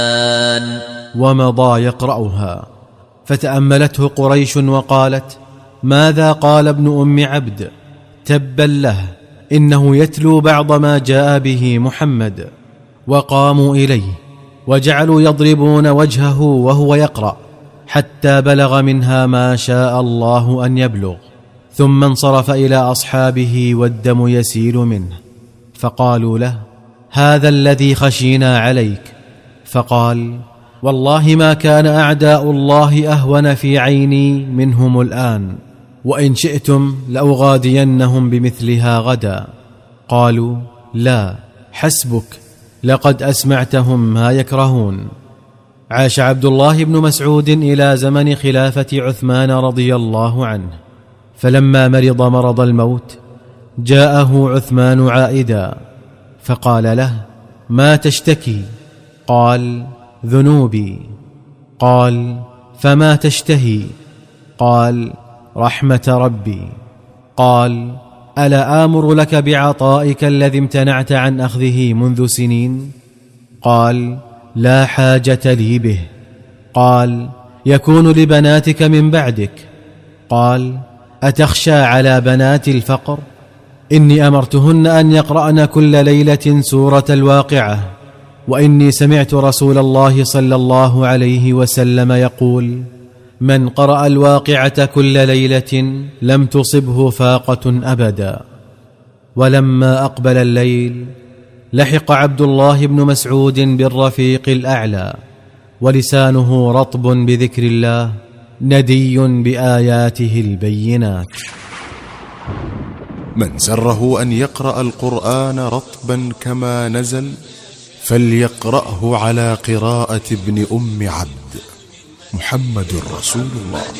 ومضى يقرأها، فتأملته قريش وقالت: ماذا قال ابن أم عبد؟ تبا له، إنه يتلو بعض ما جاء به محمد. وقاموا إليه وجعلوا يضربون وجهه وهو يقرأ حتى بلغ منها ما شاء الله أن يبلغ، ثم انصرف إلى أصحابه والدم يسيل منه، فقالوا له: هذا الذي خشينا عليك. فقال: والله ما كان أعداء الله أهون في عيني منهم الآن، وإن شئتم لأغادينهم بمثلها غدا. قالوا: لا، حسبك، لقد أسمعتهم ما يكرهون. عاش عبد الله بن مسعود إلى زمن خلافة عثمان رضي الله عنه، فلما مرض مرض الموت جاءه عثمان عائدا، فقال له: ما تشتكي؟ قال: ذنوبي. قال: فما تشتهي؟ قال: رحمة ربي. قال: ألا آمر لك بعطائك الذي امتنعت عن أخذه منذ سنين؟ قال: لا حاجة لي به. قال: يكون لبناتك من بعدك. قال: أتخشى على بنات الفقر؟ إني أمرتهن أن يقرأن كل ليلة سورة الواقعة، وإني سمعت رسول الله صلى الله عليه وسلم يقول: من قرأ الواقعة كل ليلة لم تصبه فاقة أبدا. ولما أقبل الليل لحق عبد الله بن مسعود بالرفيق الأعلى، ولسانه رطب بذكر الله ندي بآياته البينات. من سره أن يقرأ القرآن رطبا كما نزل فليقرأه على قراءة ابن أم عبد. محمد رسول الله.